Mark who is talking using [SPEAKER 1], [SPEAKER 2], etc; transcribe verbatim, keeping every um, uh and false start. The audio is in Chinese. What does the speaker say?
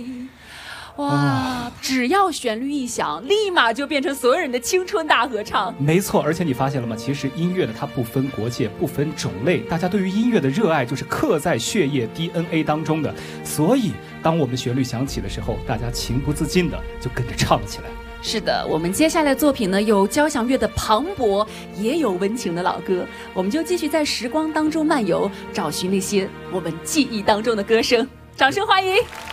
[SPEAKER 1] 哇，只要旋律一响，立马就变成所有人的青春大合唱。
[SPEAKER 2] 没错，而且你发现了吗？其实音乐的它不分国界，不分种类，大家对于音乐的热爱就是刻在血液 D N A 当中的。所以当我们旋律响起的时候，大家情不自禁的就跟着唱了起来。
[SPEAKER 1] 是的，我们接下来的作品呢，有交响乐的磅礴，也有温情的老歌，我们就继续在时光当中漫游，找寻那些我们记忆当中的歌声。掌声欢迎。